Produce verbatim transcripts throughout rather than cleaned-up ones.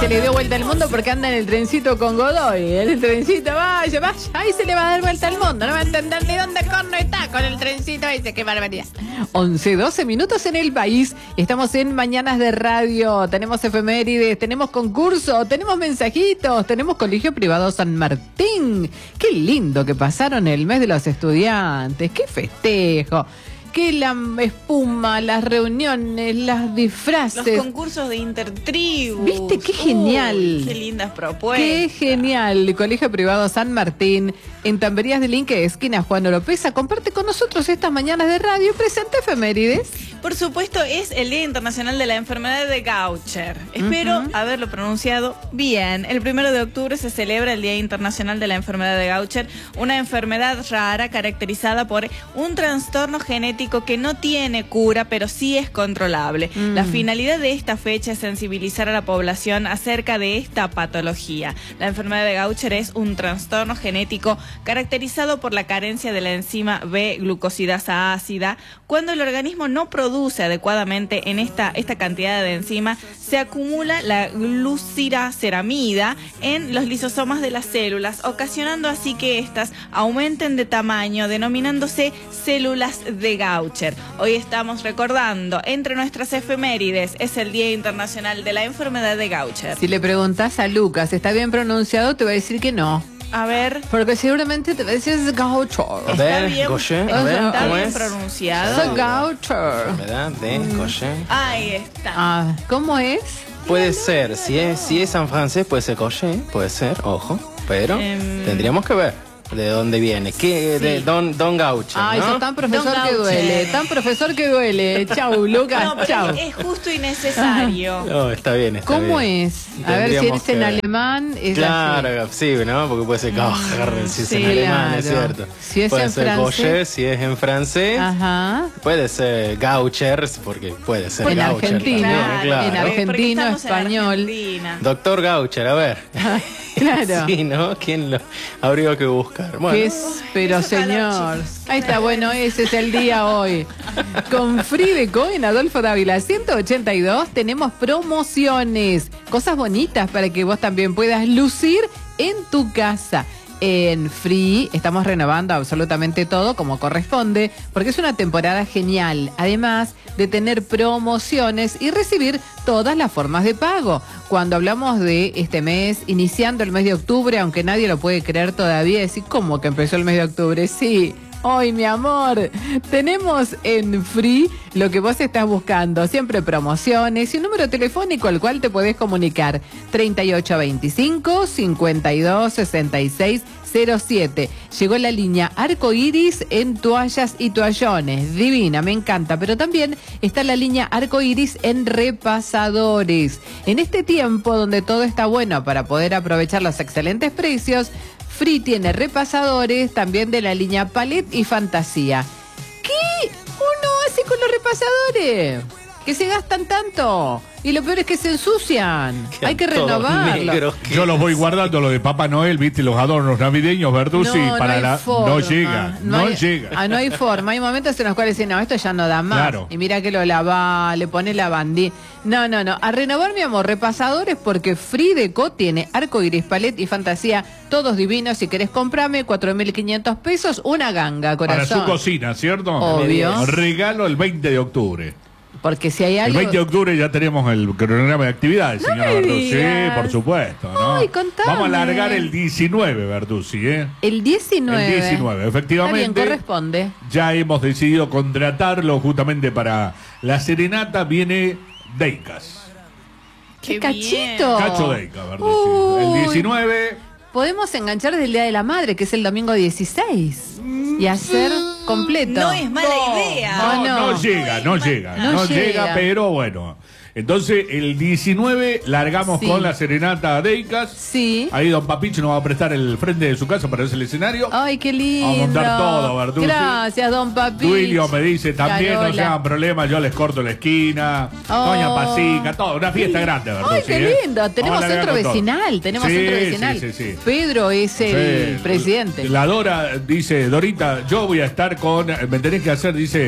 se le dio vuelta al mundo porque anda en el trencito con Godoy. El trencito, vaya, vaya, ahí se le va a dar vuelta al mundo. No va a entender ni dónde corno está con el trencito ese, qué barbaridad. once, doce minutos en el país. Estamos en Mañanas de Radio. Tenemos efemérides, tenemos concurso, tenemos mensajitos, tenemos Colegio Privado San Martín. Qué lindo que pasaron el mes de los estudiantes. Qué festejo. Que la espuma, las reuniones, las disfraces. Los concursos de intertribus. ¿Viste? Qué genial. Uy, qué lindas propuestas. Qué genial. Colegio Privado San Martín, en Tamberías del Inque, esquina Juan Oropesa, comparte con nosotros estas mañanas de radio. Presente efemérides. Por supuesto, es el Día Internacional de la Enfermedad de Gaucher. Espero uh-huh. haberlo pronunciado bien. El primero de octubre se celebra el Día Internacional de la Enfermedad de Gaucher, una enfermedad rara caracterizada por un trastorno genético que no tiene cura, pero sí es controlable. Mm. La finalidad de esta fecha es sensibilizar a la población acerca de esta patología. La enfermedad de Gaucher es un trastorno genético caracterizado por la carencia de la enzima B glucosidasa ácida. Cuando el organismo no produce adecuadamente en esta, esta cantidad de enzima, se acumula la gluciraceramida en los lisosomas de las células, ocasionando así que éstas aumenten de tamaño, denominándose células de Gaucher. Hoy estamos recordando, entre nuestras efemérides, es el Día Internacional de la Enfermedad de Gaucher. Si le preguntas a Lucas, ¿está bien pronunciado? Te va a decir que no. A ver. Porque seguramente te va a decir es Gaucher. A ver, bien, Gaucher, a ver, ¿está ¿cómo bien es? pronunciado? Soy Gaucher. ¿Verdad? De Gaucher. Ahí está. Ah, ¿cómo es? Puede ser, si es, si es en francés puede ser Gaucher, puede ser, ojo, pero um, tendríamos que ver. ¿De dónde viene? ¿Qué? Sí. De Don, Don Gaucher, Ay, ¿no? sos tan profesor que duele, tan profesor que duele. Chau, Lucas, no, pero chau. Es justo y necesario. No, está bien, está ¿Cómo bien. es? A ver, si es en alemán, es Claro, así. sí, ¿no? Porque puede ser Gaucher, si es sí, en alemán, claro. es cierto. Si es puede en ser francés. Gaucher, si es en francés. Ajá. Puede ser Gaucher, porque puede ser en Gaucher. Argentino, Claro, claro. en argentino, español. En Doctor Gaucher, a ver. Claro. Sí, ¿no? ¿Quién lo habría que buscar? Bueno. ¿Qué es? Pero señor, ahí está, bueno, ese es el día hoy. Con Frideco en Adolfo Dávila ciento ochenta y dos tenemos promociones, cosas bonitas para que vos también puedas lucir en tu casa. En Free estamos renovando absolutamente todo como corresponde, porque es una temporada genial, además de tener promociones y recibir todas las formas de pago. Cuando hablamos de este mes, iniciando el mes de octubre, aunque nadie lo puede creer todavía, decir, ¿cómo que empezó el mes de octubre? Sí. Hoy, mi amor, tenemos en Free lo que vos estás buscando. Siempre promociones y un número telefónico al cual te podés comunicar. treinta y ocho veinticinco, cincuenta y dos, sesenta y seis cero siete. Llegó la línea Arco Iris en toallas y toallones. Divina, me encanta. Pero también está la línea Arco Iris en repasadores. En este tiempo donde todo está bueno para poder aprovechar los excelentes precios, Free tiene repasadores también de la línea Palette y Fantasía. ¿Qué uno hace con los repasadores? Que se gastan tanto. Y lo peor es que se ensucian. Qué Hay que renovarlos. Yo los voy guardando, lo de Papá Noel, viste, los adornos navideños, Bertuzzi, no, para no la. Forma. No llega, no, no hay, llega. Ah, no hay forma. Hay momentos en los cuales dicen, no, esto ya no da más. Claro. Y mira que lo lava, le pone la bandí. No, no, no. A renovar, mi amor, repasadores, porque Frideco tiene Arco Iris, Palette y Fantasía, todos divinos. Si querés comprarme, cuatro mil quinientos pesos, una ganga, corazón. Para su cocina, ¿cierto? Obvio. Regalo el veinte de octubre. Porque si hay algo... El veinte de octubre ya tenemos el cronograma de actividades, no señora Bertuzzi. Sí, por supuesto, ¿no? Ay, contame. Vamos a alargar el diecinueve, Bertuzzi, ¿eh? El diecinueve. El diecinueve, efectivamente. Está bien, corresponde. Ya hemos decidido contratarlo justamente para la serenata. Viene Deicas. ¡Qué, Qué cachito! Cacho Deicas, Bertuzzi. Uy. El diecinueve... Podemos enganchar desde el Día de la Madre, que es el domingo dieciséis, y hacer completo. No es mala No, idea. No, Oh, no. no llega, no llega, No no llega. llega, pero bueno. Entonces, el diecinueve largamos Sí. con la serenata a Deicas. Sí. Ahí don Papicho nos va a prestar el frente de su casa para hacer el escenario. Ay, qué lindo. Vamos a montar todo, Bertuzzi. Gracias, don Papi. Duilio me dice, también Carola. no se hagan problemas, yo les corto la esquina. Oh. Doña Pasica, todo, una fiesta grande, Bertuzzi. Ay, qué ¿eh? lindo. Tenemos Vamos a largar centro con todo. vecinal. Tenemos Sí, centro sí, vecinal. sí, sí. Pedro es el Sí, presidente. La Dora dice, Dorita, yo voy a estar con, me tenés que hacer, dice,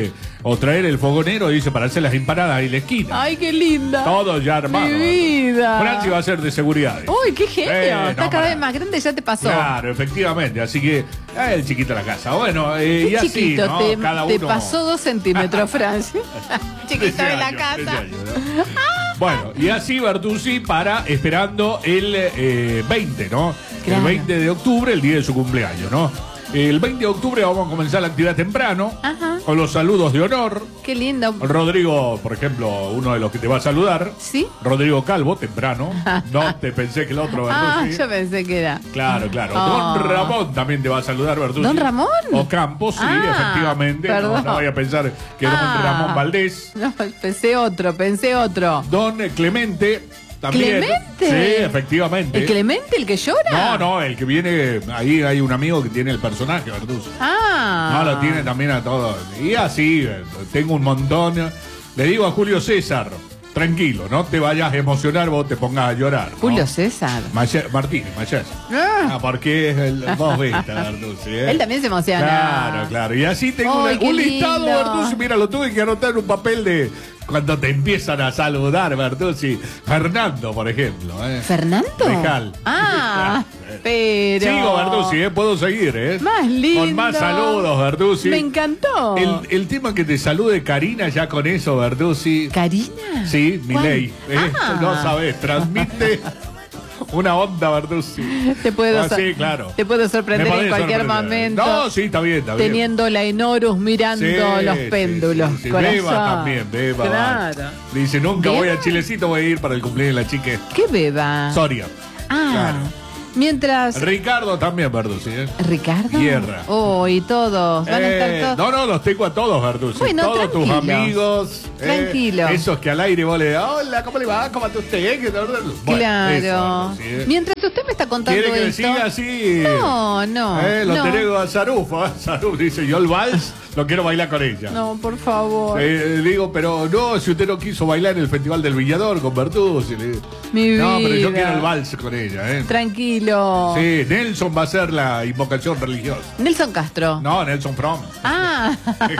o traer el fogonero, dice, para hacer las empanadas ahí en la esquina. Ay, qué linda. Todo ya armado. Mi vida. Franci va a ser de seguridad. Uy, qué genio. Eh, Está no, cada para. vez más grande, ya te pasó. Claro, efectivamente. Así que eh, el chiquito de la casa. Bueno, eh, Qué y así, chiquito, ¿no? te, Cada te uno. pasó dos centímetros, Francia. Chiquito trece de la años, casa. trece años, ¿no? Bueno, y así Bertuzzi para esperando el eh, veinte, ¿no? Claro. El veinte de octubre, el día de su cumpleaños, ¿no? El veinte de octubre vamos a comenzar la actividad temprano, Ajá. con los saludos de honor. Qué lindo. Rodrigo, por ejemplo, uno de los que te va a saludar. ¿Sí? Rodrigo Calvo, temprano. No te pensé que el otro, Ah, Bertuzzi. yo pensé que era. Claro, claro. Oh. Don Ramón también te va a saludar, Bertuzzi. ¿Don Ramón? O Campos, sí, Ah, efectivamente. No, perdón. no vaya a pensar que Don Ah. Ramón Valdés. No, pensé otro, pensé otro. Don Clemente también. ¿Clemente? Sí, efectivamente. ¿El Clemente, el que llora? No, no, el que viene, ahí hay un amigo que tiene el personaje, Bertuzzi. Ah. No, lo tiene también a todos. Y así, eh, tengo un montón. Le digo a Julio César, tranquilo, no te vayas a emocionar, vos te pongas a llorar, ¿no? Julio César. Maye- Martínez, Mayes. Ah. Ah, porque es el vos viste, Bertuzzi, ¿eh? Él también se emociona. Claro, claro. Y así tengo Ay, una- qué un listado, lindo. Bertuzzi. Mira, lo tuve que anotar en un papel de cuando te empiezan a saludar, Bertuzzi. Fernando, por ejemplo. ¿eh? ¿Fernando? Rejal. Ah, pero... Sigo, Bertuzzi, ¿eh? Puedo seguir, ¿eh? Más lindo. Con más saludos, Bertuzzi. Me encantó. El, el tema que te salude Karina ya con eso, Bertuzzi. ¿Karina? Sí, mi ¿Cuál? ley. ¿eh? Ah. No sabes, transmite una onda, Bertuzzi. Te puedo, Ah, sor- sí, claro. te puedo sorprender Me en podés cualquier sorprender. momento. No, sí, está bien, está bien. Teniendo la Enorus mirando Sí, los sí, péndulos. sí, sí. corazón. Beba también, Beba. Claro. va. Dice, nunca voy ¿Beba? a Chilecito, voy a ir para el cumpleaños de la chica. ¿Qué beba? Soria. Ah, Claro. mientras... Ricardo también, Bertuzzi. ¿eh? ¿Ricardo? Guerra. Oh, y todos. Van a Eh, estar todos... no, no, los tengo a todos, Bertuzzi. Bueno, todos tus tranquilos. amigos. eh, Tranquilo. esos que al aire vos le hola, ¿cómo le va? ¿Cómo está usted? eh? Que- Bueno, Claro. eso, Bertuzzi, ¿eh? Mientras usted me está contando ¿Quiere que le esto... siga así? No, no. Eh, lo no. tengo a Saruf. ¿eh? Saruf dice, yo el vals lo quiero bailar con ella. No, por favor. Eh, digo, pero no, si usted no quiso bailar en el Festival del Villador con Bertuzzi. le digo. Mi No, pero yo vida. quiero el vals con ella, ¿eh? Tranquilo. Sí, Nelson va a ser la invocación religiosa. Nelson Castro. No, Nelson From. Ah,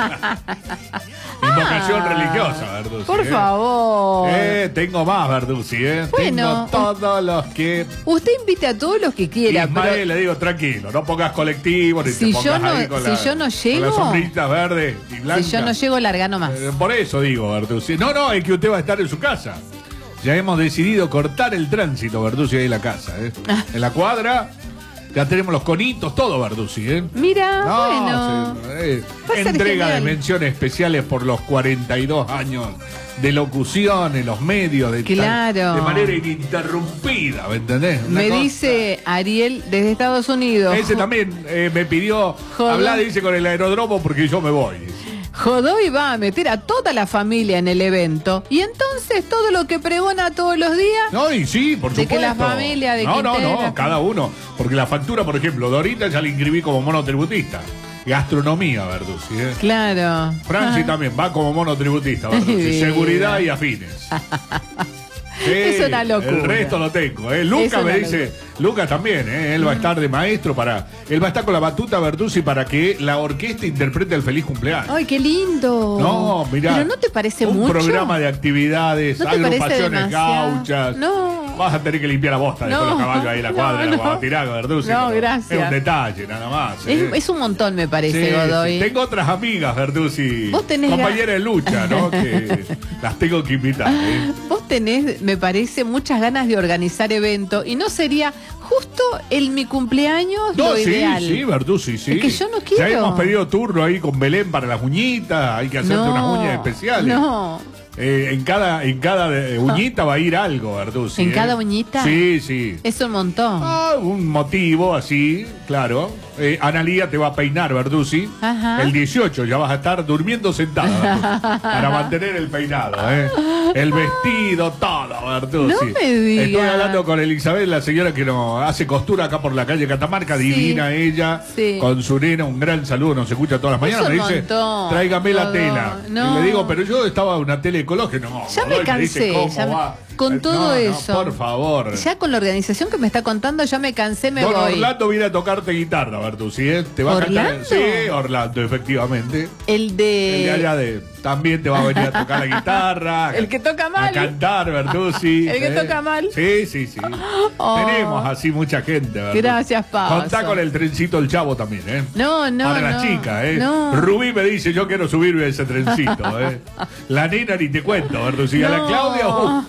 Invocación Ah. religiosa, Bertuzzi. por ¿eh? favor. Eh, tengo más, Bertuzzi, ¿eh? Bueno. Tengo todos los que... Usted invite a todos los que quiera, Ismael, pero le digo, tranquilo, no pongas colectivo, ni Si te pongas yo no- ahí con, si la- yo no con llego- las sombritas verdes y si blancas. yo no llego, larga nomás. Eh, por eso digo, Bertuzzi. No, no, es que usted va a estar en su casa. Ya hemos decidido cortar el tránsito, Bertuzzi, ahí en la casa. ¿eh? En la cuadra ya tenemos los conitos, todo, Bertuzzi. ¿eh? Mira, No, bueno. sí, eh, Va a ser entrega de genial. menciones especiales por los cuarenta y dos años de locución en los medios, de, tal- Claro. de manera ininterrumpida, ¿me entendés? Una Me cosa- dice Ariel desde Estados Unidos. Ese también eh, me pidió Joder. hablar, dice, con el aeródromo porque yo me voy. dice. Jodoy va a meter a toda la familia en el evento. Y entonces todo lo que pregona todos los días. No, y sí, por De supuesto. que la familia de No, no, Quintera. no, cada uno. Porque la factura, por ejemplo, Dorita ya la inscribí como monotributista. Gastronomía, Bertuzzi. ¿eh? Claro. Franci Ah. también va como monotributista, Bertuzzi. Mira. Seguridad y afines. Sí, Es una locura. El resto lo tengo. ¿eh? Lucas Es una me dice, Lucas también, ¿eh? él va a estar de maestro para. Él va a estar con la batuta Bertuzzi para que la orquesta interprete el feliz cumpleaños. Ay, qué lindo. No, mirá. Pero no te parece un mucho. programa de actividades, ¿No te parece agrupaciones demasiado? gauchas. No. Vas a tener que limpiar la bosta después No, los caballos ahí en la no, cuadra, no. la vas a tirar, Bertuzzi. No, pero gracias. Es un detalle, nada más. Es, ¿eh? es un montón, me parece, Sí, Godoy. sí. Tengo otras amigas, Bertuzzi. Vos tenés compañeras de lucha, ¿no? Que las tengo que invitar. ¿eh? Vos tenés, me parece, muchas ganas de organizar eventos y no sería justo el mi cumpleaños No, lo sí, ideal. sí, Bertuzzi, sí. Es que yo no Ya quiero. hemos pedido turno ahí con Belén para las uñitas, hay que hacerte No, unas uñas especiales. No. Eh, en cada, en cada eh, uñita va a ir algo, Bertuzzi. ¿En ¿eh? cada uñita? Sí, sí. Es un montón. Ah, un motivo así, claro. Eh, Analía te va a peinar, Bertuzzi. Ajá. El dieciocho ya vas a estar durmiendo sentada, Bertuzzi, para mantener el peinado, ¿eh? El vestido, todo, Bertuzzi. No me digas. Estoy hablando con Elizabeth, la señora que nos hace costura acá por la calle Catamarca, Sí. divina ella, Sí. con su nena, un gran saludo, nos escucha todas las Es mañanas, un me dice, montón, tráigame la todo. tela. No. Y le digo, pero yo estaba en una tele ecológica, no. Ya me Godoy dice, cansé, ¿cómo ya me- va? con todo no, eso. No, por favor. Ya con la organización que me está contando, ya me cansé, me Don voy. Orlando viene a tocarte guitarra, Bertuzzi, ¿eh? Te va ¿Orlando? a cantar. Sí, Orlando, efectivamente. El de... El de allá de... También te va a venir a tocar la guitarra. El que toca mal. A cantar, Bertuzzi. El que ¿eh? toca mal. Sí, sí, sí. Oh. Tenemos así mucha gente, Bertuzzi. Gracias, Paso. Contá con el trencito El Chavo también, ¿eh? No, no, Para no. la chica, ¿eh? No. Rubí me dice, yo quiero subirme a ese trencito, ¿eh? La nena ni te cuento, Bertuzzi. A la No. Claudia, uh,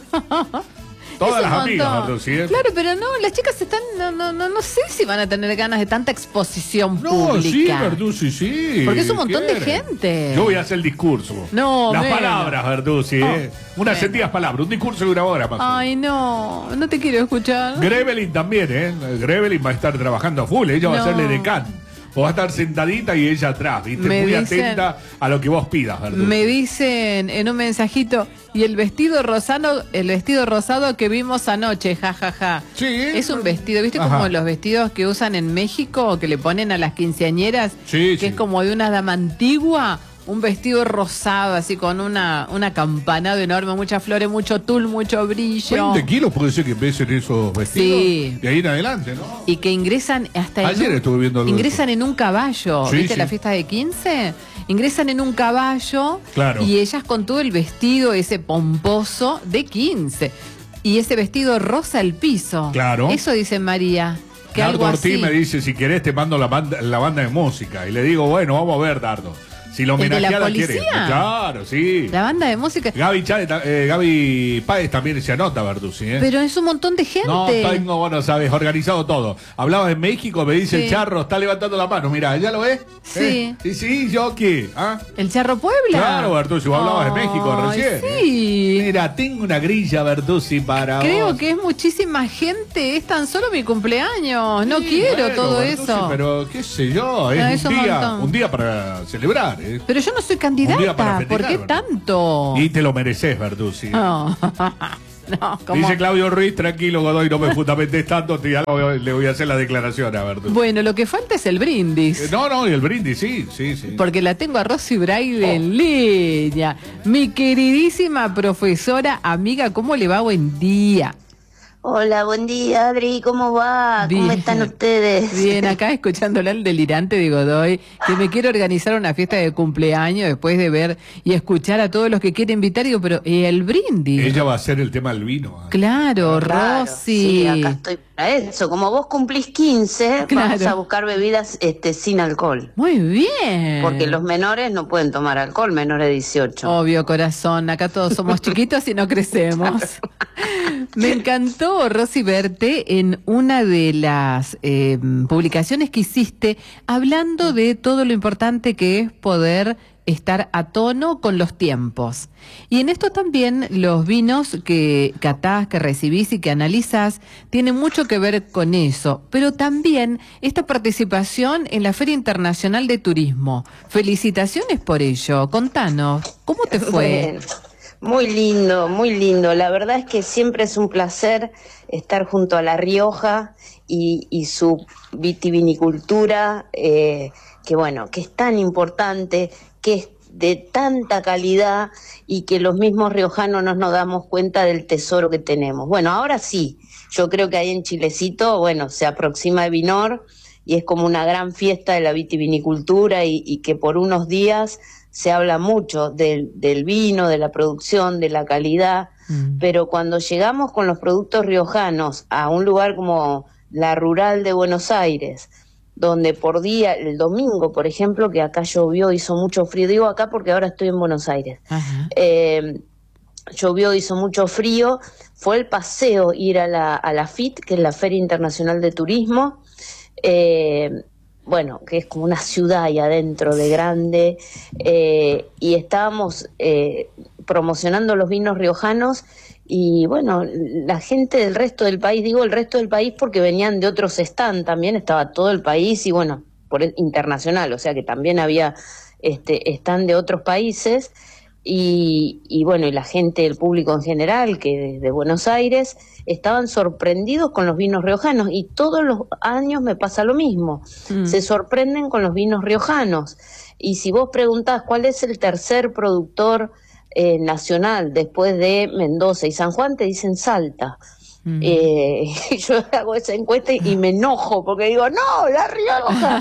todas Es las un amigas, montón. Bertuzzi, ¿eh? Claro, pero no, las chicas están, no, no, no, no sé si van a tener ganas de tanta exposición No, pública. sí, Bertuzzi, sí. Porque es un montón de ¿Quieren? gente. Yo voy a hacer el discurso. No, Las menos. palabras, Bertuzzi, ¿eh? Oh, Unas menos. sentidas palabras, un discurso de una hora más. Ay, no, no te quiero escuchar. Grevelin también, ¿eh? Grevelin va a estar trabajando a full, ella va a No. hacerle decán. O va a estar sentadita y ella atrás, ¿viste? Me Muy dicen- atenta a lo que vos pidas, Bertuzzi. Me dicen en un mensajito, y el vestido rosado, el vestido rosado que vimos anoche, jajaja. Ja, ja. Sí. Es un vestido, ¿viste? Ajá. Como los vestidos que usan en México, que le ponen a las quinceañeras, Sí, que sí. es como de una dama antigua. Un vestido rosado, así con una, una campanada enorme, muchas flores, mucho tul, mucho brillo. veinte kilos puede ser que pesen esos vestidos. Sí. De ahí en adelante, ¿no? Y que ingresan hasta en Ayer un- estuve viendo algo de ingresan en un caballo, Sí, ¿viste sí. la fiesta de quince? Ingresan en un caballo Claro. y ellas con todo el vestido ese pomposo de quince y ese vestido rosa al piso. Claro. Eso dice María. Que Dardo algo Ortiz así. me dice, si querés te mando la banda, la banda de música. Y le digo, bueno, vamos a ver, Dardo. Si lo ¿El de la homenajea la quiere. policía? Claro, sí. La banda de música. Gaby, Chávez, eh, Gaby Páez también se anota, Bertuzzi, ¿eh? Pero es un montón de gente. No, tengo, bueno, sabes, organizado todo. Hablaba de México, me dice Sí. el Charro, está levantando la mano. Mira, ¿ya lo ves? Sí. ¿Eh? Sí, sí, ¿yo qué? ¿Ah? ¿El Charro Puebla? Claro, Bertuzzi, vos hablabas de México Ay, recién. Sí. Mira, tengo una grilla, Bertuzzi, para Creo vos. que es muchísima gente, es tan solo mi cumpleaños, no Sí, quiero bueno, todo Bertuzzi, eso. Pero qué sé yo, es, No, es un, un día, montón. un día para celebrar, ¿eh? Pero yo no soy Un día para candidata, festejar, ¿por qué ¿verdad? tanto? Y te lo mereces, Bertuzzi. No, no, como... Dice Claudio Ruiz, tranquilo, Godoy, no me fundamentes tanto, te- ya le voy- le voy a hacer la declaración a Bertuzzi. Bueno, lo que falta es el Eh, brindis. No, no, y el brindis, sí, sí, sí. Porque la tengo a Rosy Braille en línea. Mi queridísima profesora, amiga, ¿cómo le va? Buen día. Hola, buen día, Adri, ¿cómo va? ¿Cómo Bien. están ustedes? Bien, acá escuchándole al delirante de Godoy, que me quiero organizar una fiesta de cumpleaños después de ver y escuchar a todos los que quiere invitar. Digo, pero ¿y el brindis? Ella va a hacer el tema del vino. ¿eh? Claro, Claro, Rosy. sí, acá estoy para eso. Como vos cumplís quince, vamos Claro. a buscar bebidas este, sin alcohol. Muy bien. Porque los menores no pueden tomar alcohol, menores de dieciocho. Obvio, corazón, acá todos somos chiquitos y no crecemos. Me encantó, Rosy, verte en una de las eh, publicaciones que hiciste hablando de todo lo importante que es poder estar a tono con los tiempos. Y en esto también los vinos que catás, que recibís y que analizás tienen mucho que ver con eso, pero también esta participación en la Feria Internacional de Turismo. Felicitaciones por ello. Contanos, ¿cómo te fue? Bueno, muy lindo, muy lindo. La verdad es que siempre es un placer estar junto a La Rioja y, y su vitivinicultura, eh, que bueno, que es tan importante, que es de tanta calidad y que los mismos riojanos no nos damos cuenta del tesoro que tenemos. Bueno, ahora sí, yo creo que ahí en Chilecito, bueno, se aproxima Evinor y es como una gran fiesta de la vitivinicultura y, y que por unos días se habla mucho del, del vino, de la producción, de la calidad, Mm. pero cuando llegamos con los productos riojanos a un lugar como la rural de Buenos Aires, donde por día, el domingo, por ejemplo, que acá llovió, hizo mucho frío, digo acá porque ahora estoy en Buenos Aires, Ajá. eh, llovió, hizo mucho frío, fue el paseo ir a la, a la F I T, que es la Feria Internacional de Turismo, eh, bueno, que es como una ciudad ahí adentro de grande, eh, y estábamos eh, promocionando los vinos riojanos, y bueno, la gente del resto del país, digo el resto del país porque venían de otros stands, también estaba todo el país, y bueno, por internacional, o sea que también había este stand de otros países, y, y bueno, y la gente, el público en general, que de, de Buenos Aires, estaban sorprendidos con los vinos riojanos, y todos los años me pasa lo mismo, Mm. se sorprenden con los vinos riojanos, y si vos preguntás cuál es el tercer productor eh, nacional después de Mendoza y San Juan, te dicen Salta. Mm. Eh, yo hago esa encuesta y, y me enojo porque digo, no, La Rioja.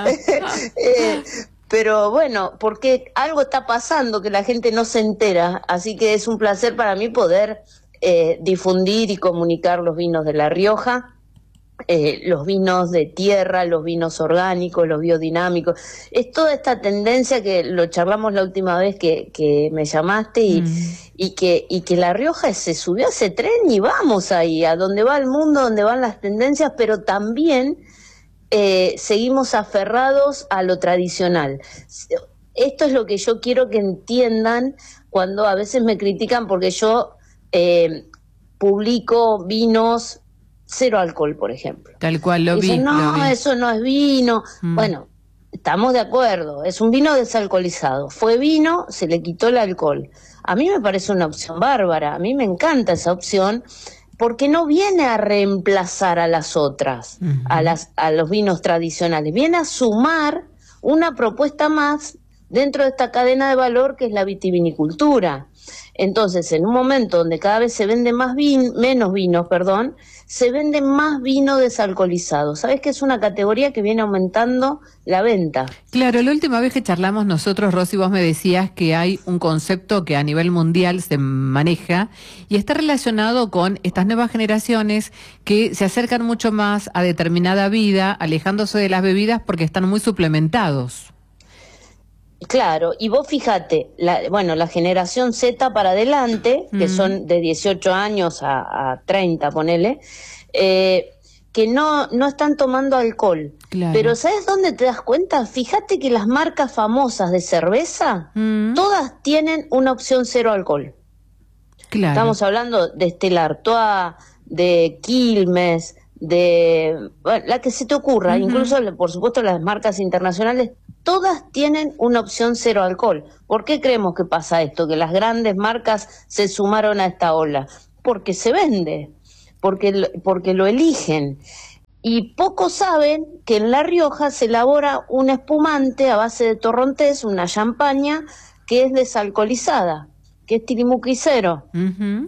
eh, pero bueno, porque algo está pasando que la gente no se entera, así que es un placer para mí poder eh, difundir y comunicar los vinos de La Rioja. Eh, los vinos de tierra, los vinos orgánicos, los biodinámicos, es toda esta tendencia que lo charlamos la última vez que, que me llamaste y, mm. y, que, y que La Rioja se subió a ese tren y vamos ahí, a donde va el mundo, donde van las tendencias, pero también eh, seguimos aferrados a lo tradicional. Esto es lo que yo quiero que entiendan cuando a veces me critican porque yo eh, publico vinos cero alcohol, por ejemplo. Tal cual, lo vi. Dicen, no, lo vi. eso no es vino. Mm. Bueno, estamos de acuerdo, es un vino desalcoholizado. Fue vino, se le quitó el alcohol. A mí me parece una opción bárbara, a mí me encanta esa opción, porque no viene a reemplazar a las otras, uh-huh. a, las, a los vinos tradicionales, viene a sumar una propuesta más dentro de esta cadena de valor que es la vitivinicultura. Entonces, en un momento donde cada vez se vende más vin, menos vino, perdón, se vende más vino desalcoholizado. ¿Sabes que es una categoría que viene aumentando la venta? Claro, la última vez que charlamos nosotros, Rosy, vos me decías que hay un concepto que a nivel mundial se maneja y está relacionado con estas nuevas generaciones que se acercan mucho más a determinada vida, alejándose de las bebidas porque están muy suplementados. Claro, y vos fíjate, la, bueno, la generación Z para adelante, que mm. son de dieciocho años a, a treinta, ponele, eh, que no, no están tomando alcohol. Claro. Pero ¿sabes dónde te das cuenta? Fíjate que las marcas famosas de cerveza, mm. todas tienen una opción cero alcohol. Claro. Estamos hablando de Stella Artois, de Quilmes, de bueno, la que se te ocurra, uh-huh. incluso por supuesto las marcas internacionales, todas tienen una opción cero alcohol. ¿Por qué creemos que pasa esto? Que las grandes marcas se sumaron a esta ola. Porque se vende, porque, porque lo eligen. Y pocos saben que en La Rioja se elabora un espumante a base de torrontés, una champaña, que es desalcoholizada, que es Tilimuqui Cero. Uh-huh.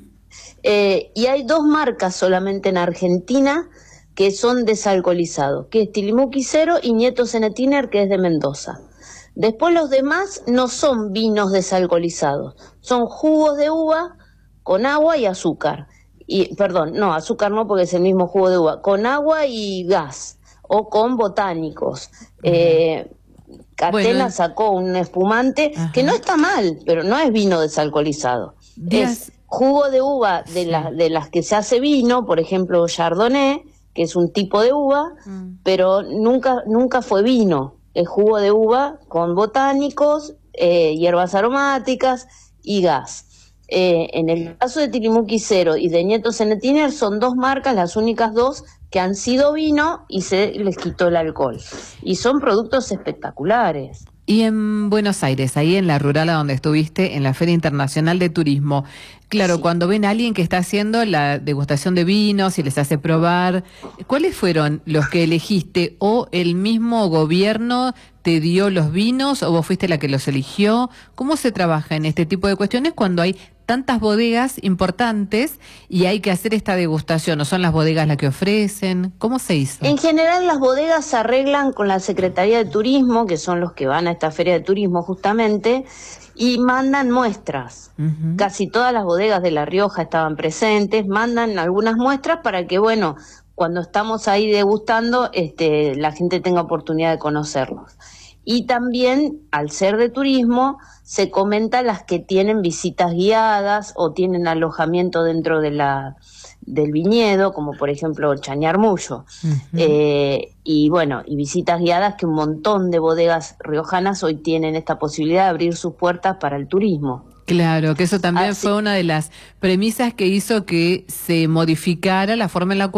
Eh, y hay dos marcas solamente en Argentina que son desalcoholizados, que es Tilimuqui Cero y Nieto Zenetiner, que es de Mendoza. Después los demás no son vinos desalcoholizados, son jugos de uva con agua y azúcar. Y, perdón, no, azúcar no porque es el mismo jugo de uva, con agua y gas, o con botánicos. Uh-huh. Eh, Catena bueno, sacó un espumante uh-huh. que no está mal, pero no es vino desalcoholizado. Días. Es jugo de uva de, sí. la, de las que se hace vino, por ejemplo, Chardonnay, que es un tipo de uva, mm. pero nunca nunca fue vino. Es jugo de uva con botánicos, eh, hierbas aromáticas y gas. Eh, en el caso de Tilimuqui Cero y de Nieto Zenetiner son dos marcas, las únicas dos que han sido vino y se les quitó el alcohol. Y son productos espectaculares. Y en Buenos Aires, ahí en la rural a donde estuviste, en la Feria Internacional de Turismo, claro, sí. cuando ven a alguien que está haciendo la degustación de vinos y les hace probar, ¿cuáles fueron los que elegiste? ¿O el mismo gobierno te dio los vinos o vos fuiste la que los eligió? ¿Cómo se trabaja en este tipo de cuestiones cuando hay tantas bodegas importantes y hay que hacer esta degustación? ¿O son las bodegas las que ofrecen? ¿Cómo se hizo? En general las bodegas se arreglan con la Secretaría de Turismo, que son los que van a esta feria de turismo justamente, y mandan muestras. Uh-huh. Casi todas las bodegas de La Rioja estaban presentes, mandan algunas muestras para que, bueno, cuando estamos ahí degustando, este, la gente tenga oportunidad de conocerlos. Y también, al ser de turismo, se comenta las que tienen visitas guiadas o tienen alojamiento dentro de la del viñedo, como por ejemplo Chañarmullo. Uh-huh. Eh, y bueno, y visitas guiadas que un montón de bodegas riojanas hoy tienen esta posibilidad de abrir sus puertas para el turismo. Claro, que eso también Así. fue una de las premisas que hizo que se modificara la forma en la cual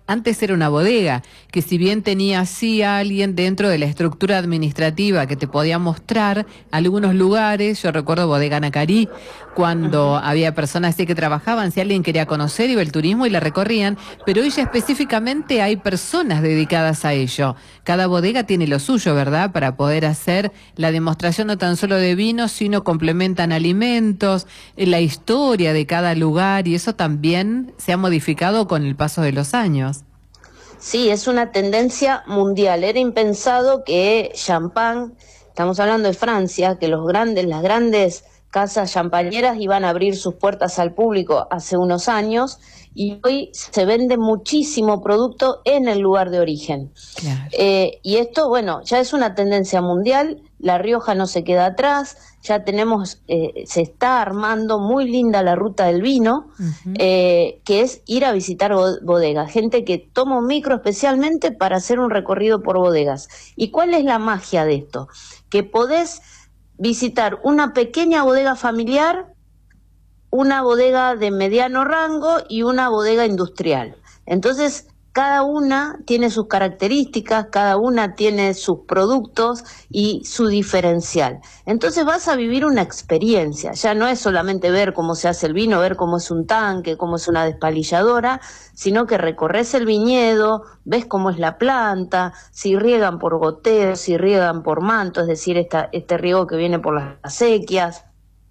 antes era una bodega, que si bien tenía así a alguien dentro de la estructura administrativa que te podía mostrar algunos lugares, yo recuerdo Bodega Nacarí, cuando uh-huh. había personas así que trabajaban, si alguien quería conocer, iba el turismo y la recorrían, pero hoy ya específicamente hay personas dedicadas a ello. Cada bodega tiene lo suyo, ¿verdad? Para poder hacer la demostración no tan solo de vinos, sino complementan alimentos, la historia de cada lugar, y eso también se ha modificado con el paso de los años. Sí, es una tendencia mundial. Era impensado que champán, estamos hablando de Francia, que los grandes, las grandes casas champañeras iban a abrir sus puertas al público hace unos años, y hoy se vende muchísimo producto en el lugar de origen. Claro. Eh, y esto, bueno, ya es una tendencia mundial. La Rioja no se queda atrás, ya tenemos, eh, se está armando muy linda la ruta del vino, uh-huh. eh, que es ir a visitar bodegas, gente que toma un micro especialmente para hacer un recorrido por bodegas. ¿Y cuál es la magia de esto? Que podés visitar una pequeña bodega familiar, una bodega de mediano rango y una bodega industrial. Entonces, cada una tiene sus características, cada una tiene sus productos y su diferencial. Entonces vas a vivir una experiencia, ya no es solamente ver cómo se hace el vino, ver cómo es un tanque, cómo es una despalilladora, sino que recorres el viñedo, ves cómo es la planta, si riegan por goteo, si riegan por manto, es decir, esta, este riego que viene por las acequias,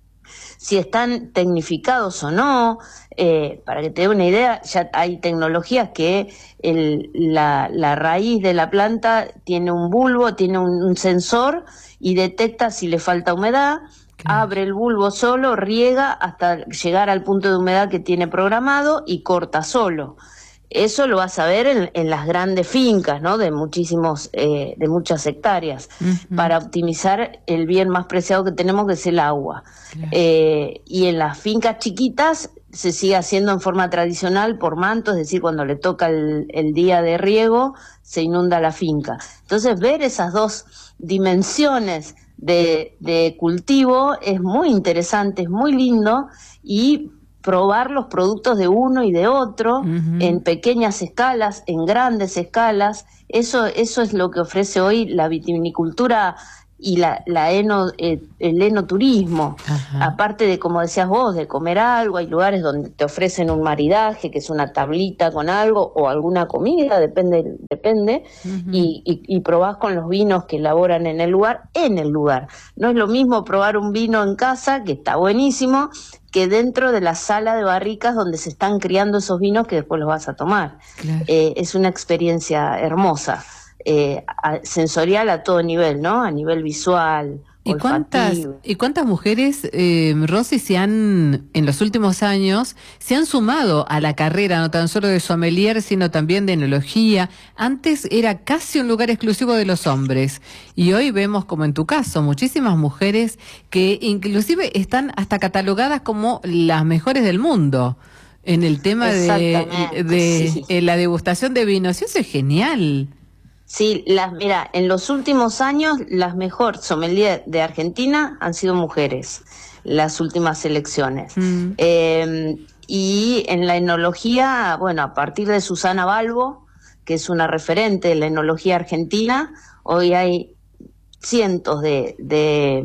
si están tecnificados o no. Eh, para que te dé una idea, ya hay tecnologías que el, la, la raíz de la planta tiene un bulbo, tiene un, un sensor y detecta si le falta humedad, claro. abre el bulbo solo, riega hasta llegar al punto de humedad que tiene programado y corta solo. Eso lo vas a ver en, en las grandes fincas, ¿no? De muchísimos, eh, de muchas hectáreas, uh-huh. para optimizar el bien más preciado que tenemos, que es el agua. Claro. Eh, y en las fincas chiquitas se sigue haciendo en forma tradicional por manto, es decir, cuando le toca el, el día de riego, se inunda la finca. Entonces, ver esas dos dimensiones de, de cultivo es muy interesante, es muy lindo, y probar los productos de uno y de otro, uh-huh. en pequeñas escalas, en grandes escalas. Eso, eso es lo que ofrece hoy la vitivinicultura y la, la eno, eh, el enoturismo. Ajá. Aparte de, como decías vos, de comer algo, hay lugares donde te ofrecen un maridaje, que es una tablita con algo, o alguna comida, depende, depende, uh-huh. y, y, y probás con los vinos que elaboran en el lugar, en el lugar. No es lo mismo probar un vino en casa, que está buenísimo, que dentro de la sala de barricas donde se están criando esos vinos que después los vas a tomar. Claro. Eh, es una experiencia hermosa. Eh, a, sensorial a todo nivel, ¿no? A nivel visual, ¿Y cuántas, ¿Y cuántas mujeres, eh, Rosy, se han, en los últimos años, se han sumado a la carrera, no tan solo de sommelier, sino también de enología? Antes era casi un lugar exclusivo de los hombres, y hoy vemos, como en tu caso, muchísimas mujeres que inclusive están hasta catalogadas como las mejores del mundo en el tema de, de sí. eh, la degustación de vinos. Eso es genial. Sí, las, mira, en los últimos años las mejor sommelier de Argentina han sido mujeres, las últimas elecciones. Mm. Eh, y en la enología, bueno, a partir de Susana Balbo, que es una referente de la enología argentina, hoy hay cientos de, de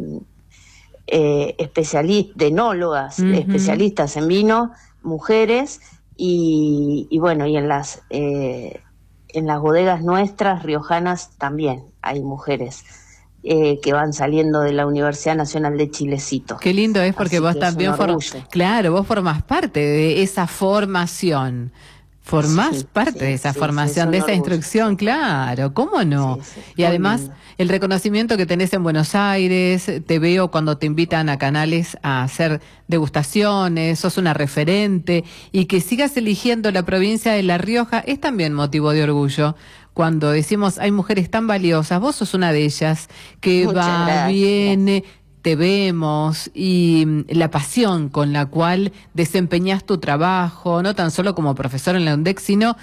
eh, especialistas, de enólogas, mm-hmm. especialistas en vino, mujeres, y, y bueno, y en las... Eh, en las bodegas nuestras, riojanas, también hay mujeres eh, que van saliendo de la Universidad Nacional de Chilecito. Qué lindo es, porque Así vos también formás, claro, vos formás parte de esa formación. Formás sí, parte sí, de esa sí, formación, sí, de esa orgullo. Instrucción, claro, ¿cómo no? Sí, sí, y además, lindo. El reconocimiento que tenés en Buenos Aires, te veo cuando te invitan a canales a hacer degustaciones, sos una referente, y que sigas eligiendo la provincia de La Rioja es también motivo de orgullo. Cuando decimos hay mujeres tan valiosas, vos sos una de ellas, que Muchas va, gracias. viene... te vemos y la pasión con la cual desempeñas tu trabajo, no tan solo como profesora en la UNDEC, sino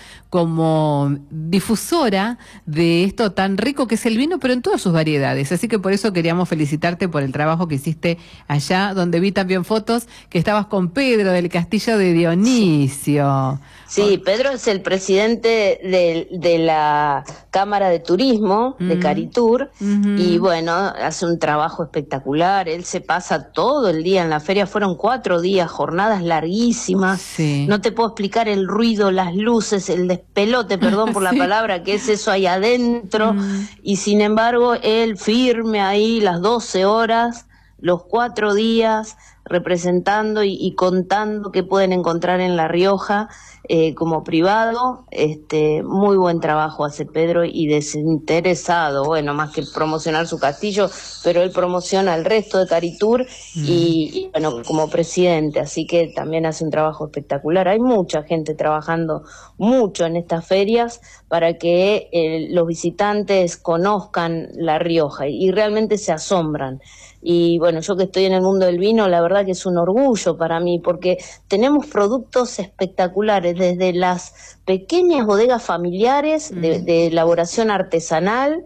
como difusora de esto tan rico que es el vino, pero en todas sus variedades. Así que por eso queríamos felicitarte por el trabajo que hiciste allá, donde vi también fotos que estabas con Pedro del Castillo de Dionisio. Sí, Pedro es el presidente de, de la Cámara de Turismo de uh-huh. Caritur uh-huh. y bueno, hace un trabajo espectacular. Él se pasa todo el día en la feria, fueron cuatro días, jornadas larguísimas. Sí. No te puedo explicar el ruido, las luces, el despelote, perdón por la sí. palabra, que es eso ahí adentro. Uh-huh. Y sin embargo, él firme ahí las doce horas, los cuatro días, representando y, y contando qué pueden encontrar en La Rioja eh, como privado. Este, muy buen trabajo hace Pedro y desinteresado, bueno, más que promocionar su castillo, pero él promociona el resto de Caritur mm. y, y bueno, como presidente, así que también hace un trabajo espectacular. Hay mucha gente trabajando mucho en estas ferias para que eh, los visitantes conozcan La Rioja y, y realmente se asombran. Y bueno, yo que estoy en el mundo del vino, la verdad que es un orgullo para mí, porque tenemos productos espectaculares, desde las pequeñas bodegas familiares mm. de, de elaboración artesanal,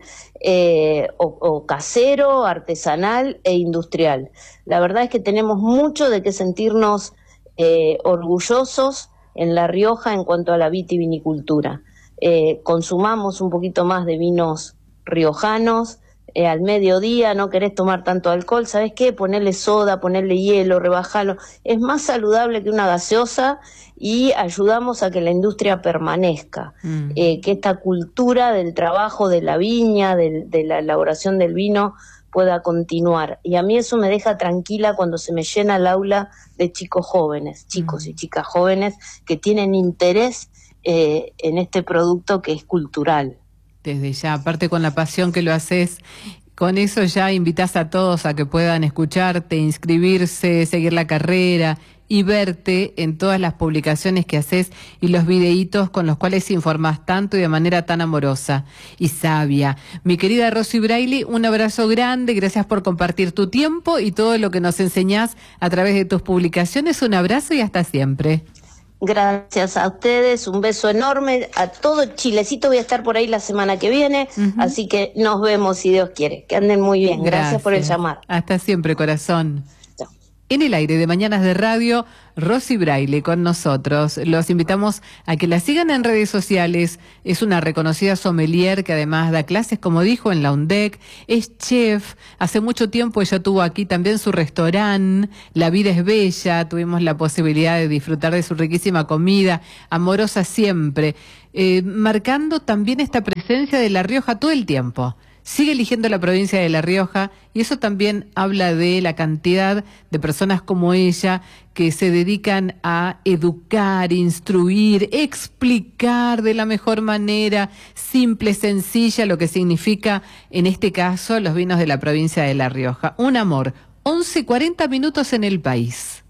eh, o, o casero, artesanal e industrial. La verdad es que tenemos mucho de qué sentirnos eh, orgullosos en La Rioja en cuanto a la vitivinicultura. Eh, consumamos un poquito más de vinos riojanos. Eh, al mediodía no querés tomar tanto alcohol, ¿sabés qué? Ponerle soda, ponerle hielo, rebajarlo. Es más saludable que una gaseosa y ayudamos a que la industria permanezca. Mm. Eh, que esta cultura del trabajo de la viña, de, de la elaboración del vino, pueda continuar. Y a mí eso me deja tranquila cuando se me llena el aula de chicos jóvenes, chicos mm. y chicas jóvenes que tienen interés eh, en este producto que es cultural. Desde ya, aparte con la pasión que lo haces, con eso ya invitas a todos a que puedan escucharte, inscribirse, seguir la carrera y verte en todas las publicaciones que haces y los videitos con los cuales informás tanto y de manera tan amorosa y sabia. Mi querida Rosy Braille, un abrazo grande, gracias por compartir tu tiempo y todo lo que nos enseñás a través de tus publicaciones. Un abrazo y hasta siempre. Gracias a ustedes, un beso enorme a todo Chilecito, voy a estar por ahí la semana que viene, uh-huh. así que nos vemos si Dios quiere, que anden muy bien, gracias, gracias por el llamar. Hasta siempre, corazón. Chao. En el aire de Mañanas de Radio, Rosy Braille con nosotros. Los invitamos a que la sigan en redes sociales. Es una reconocida sommelier que además da clases, como dijo, en la UNDEC. Es chef. Hace mucho tiempo ella tuvo aquí también su restaurante. La vida es bella. Tuvimos la posibilidad de disfrutar de su riquísima comida. Amorosa siempre. Eh, marcando también esta presencia de La Rioja todo el tiempo. Sigue eligiendo la provincia de La Rioja y eso también habla de la cantidad de personas como ella que se dedican a educar, instruir, explicar de la mejor manera, simple, sencilla, lo que significa en este caso los vinos de la provincia de La Rioja. Un amor, once cuarenta minutos en el país.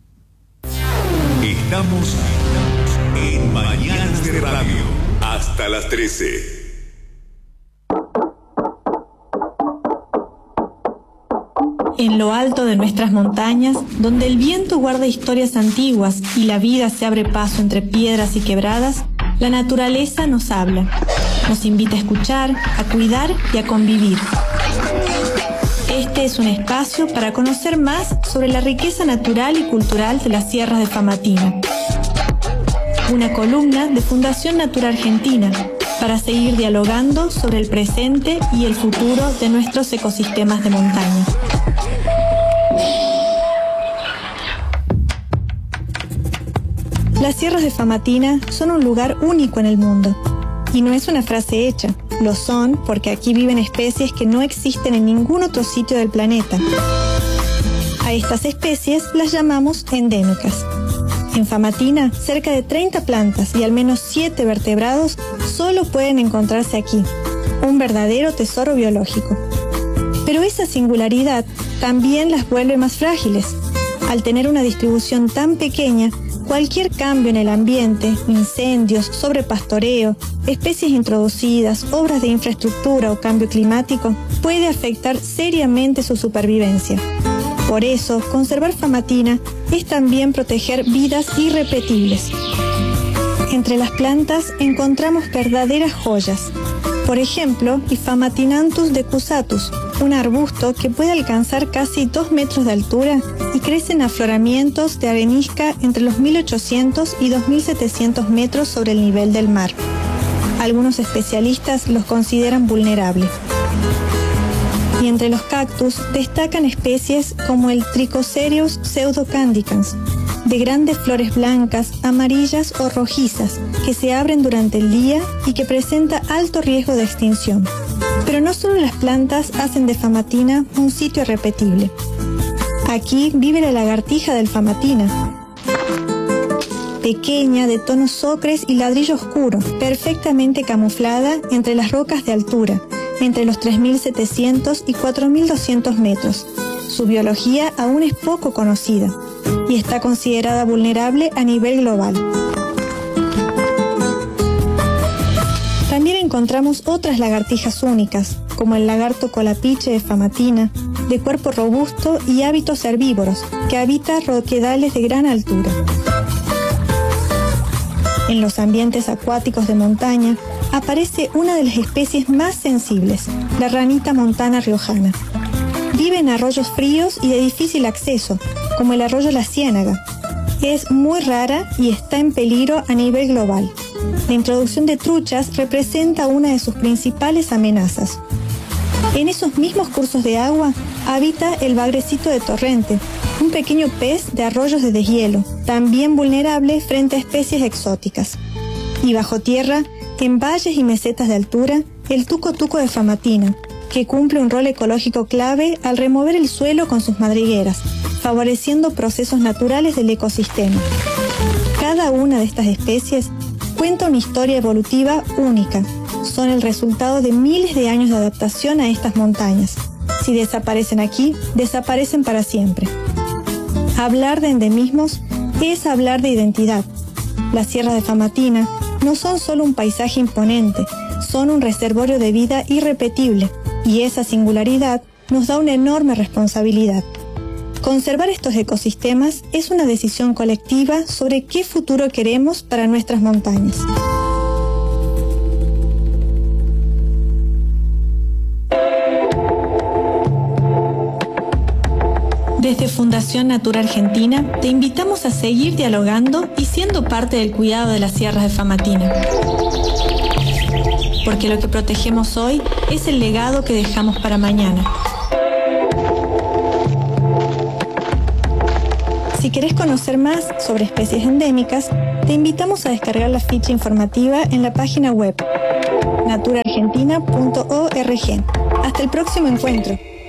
Estamos en Mañanas de Radio hasta las trece. En lo alto de nuestras montañas, donde el viento guarda historias antiguas y la vida se abre paso entre piedras y quebradas, la naturaleza nos habla, nos invita a escuchar, a cuidar y a convivir. Este es un espacio para conocer más sobre la riqueza natural y cultural de las sierras de Famatina. Una columna de Fundación Natura Argentina para seguir dialogando sobre el presente y el futuro de nuestros ecosistemas de montaña. Las sierras de Famatina son un lugar único en el mundo. Y no es una frase hecha, lo son porque aquí viven especies que no existen en ningún otro sitio del planeta. A estas especies las llamamos endémicas. En Famatina, cerca de treinta plantas y al menos siete vertebrados solo pueden encontrarse aquí. Un verdadero tesoro biológico. Pero esa singularidad también las vuelve más frágiles. Al tener una distribución tan pequeña, Cualquier cambio en el ambiente, incendios, sobrepastoreo, especies introducidas, obras de infraestructura o cambio climático, puede afectar seriamente su supervivencia. Por eso, conservar Famatina es también proteger vidas irrepetibles. Entre las plantas encontramos verdaderas joyas. Por ejemplo, Ifamatinanthus decusatus, un arbusto que puede alcanzar casi dos metros de altura y crece en afloramientos de arenisca entre los mil ochocientos y dos mil setecientos metros sobre el nivel del mar. Algunos especialistas los consideran vulnerables. Y entre los cactus destacan especies como el Trichocereus pseudocandicans, de grandes flores blancas, amarillas o rojizas, que se abren durante el día y que presenta alto riesgo de extinción. Pero no solo las plantas hacen de Famatina un sitio irrepetible. Aquí vive la lagartija del Famatina. Pequeña, de tonos ocres y ladrillo oscuro, perfectamente camuflada entre las rocas de altura, entre los tres mil setecientos y cuatro mil doscientos metros. Su biología aún es poco conocida y está considerada vulnerable a nivel global. También encontramos otras lagartijas únicas, como el lagarto colapiche de Famatina, de cuerpo robusto y hábitos herbívoros, que habita roquedales de gran altura. En los ambientes acuáticos de montaña aparece una de las especies más sensibles, la ranita montana riojana. Vive en arroyos fríos y de difícil acceso, como el arroyo La Ciénaga. Es muy rara y está en peligro a nivel global. La introducción de truchas representa una de sus principales amenazas. En esos mismos cursos de agua habita el bagrecito de torrente, un pequeño pez de arroyos de deshielo, también vulnerable frente a especies exóticas. Y bajo tierra, en valles y mesetas de altura, el tuco tuco de Famatina, que cumple un rol ecológico clave al remover el suelo con sus madrigueras, favoreciendo procesos naturales del ecosistema. Cada una de estas especies cuenta una historia evolutiva única. Son el resultado de miles de años de adaptación a estas montañas. Si desaparecen aquí, desaparecen para siempre. Hablar de endemismos es hablar de identidad. Las sierras de Famatina no son solo un paisaje imponente, son un reservorio de vida irrepetible, y esa singularidad nos da una enorme responsabilidad. Conservar estos ecosistemas es una decisión colectiva sobre qué futuro queremos para nuestras montañas. Desde Fundación Natura Argentina te invitamos a seguir dialogando y siendo parte del cuidado de las sierras de Famatina. Porque lo que protegemos hoy es el legado que dejamos para mañana. Si querés conocer más sobre especies endémicas, te invitamos a descargar la ficha informativa en la página web natura argentina punto org. Hasta el próximo encuentro.